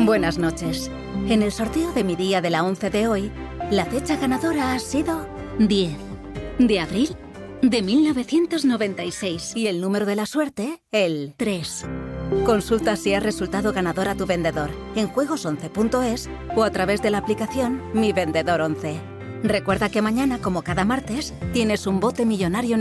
Buenas noches. En el sorteo de mi día de la 11 de hoy, la fecha ganadora ha sido 10 de abril de 1996. Y el número de la suerte, el 3. Consulta si has resultado ganador a tu vendedor en juegos11.es o a través de la aplicación Mi Vendedor 11. Recuerda que mañana, como cada martes, tienes un bote millonario